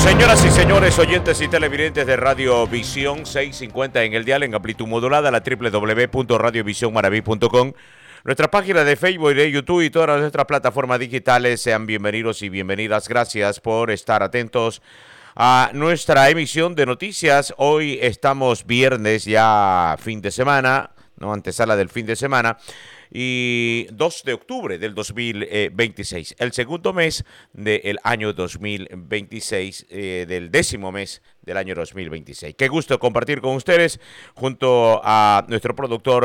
Señoras y señores, oyentes y televidentes de Radio Visión 650 en el dial en amplitud modulada, la www.radiovisionmaraví.com, nuestra página de Facebook, de YouTube y todas nuestras plataformas digitales. Sean bienvenidos y bienvenidas. Gracias por estar atentos a nuestra emisión de noticias. Hoy estamos viernes, ya fin de semana, no antesala del fin de semana, y 2 de octubre del 2026, el segundo mes del año 2026, del 10º mes del año 2026. Qué gusto compartir con ustedes junto a nuestro productor,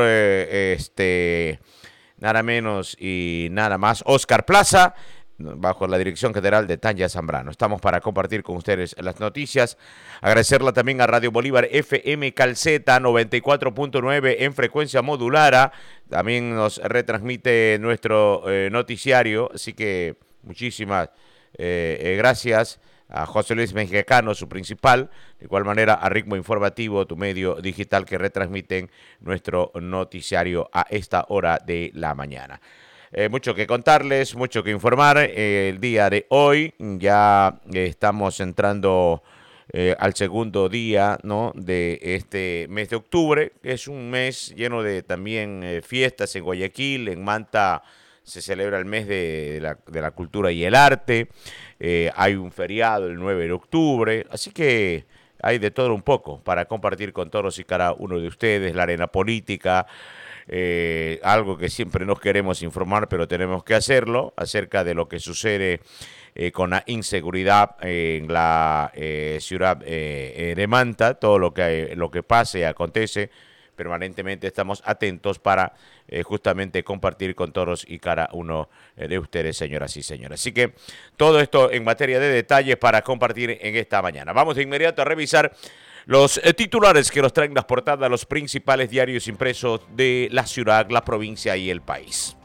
nada menos y nada más, Oscar Plaza, bajo la dirección general de Tanya Zambrano. Estamos para compartir con ustedes las noticias. Agradecerla también a Radio Bolívar FM Calceta 94.9 en frecuencia modulada. También nos retransmite nuestro noticiario. Así que muchísimas gracias a José Luis Mexicano, su principal. De igual manera a Ritmo Informativo, tu medio digital que retransmiten nuestro noticiario a esta hora de la mañana. Mucho que contarles, mucho que informar. El día de hoy ya estamos entrando al segundo día, ¿no?, de este mes de octubre. Es un mes lleno de también fiestas en Guayaquil. En Manta se celebra el mes de la cultura y el arte. Hay un feriado el 9 de octubre. Así que hay de todo un poco para compartir con todos y cada uno de ustedes. La arena política. Algo que siempre nos queremos informar, pero tenemos que hacerlo, acerca de lo que sucede con la inseguridad en la ciudad de Manta. Todo lo que pase y acontece, permanentemente estamos atentos para justamente compartir con todos y cada uno de ustedes, señoras y señores. Así que todo esto en materia de detalles para compartir en esta mañana. Vamos de inmediato a revisar los titulares que nos traen las portadas de los principales diarios impresos de la ciudad, la provincia y el país.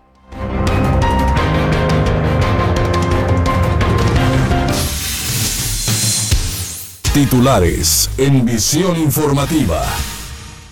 Titulares en Visión Informativa.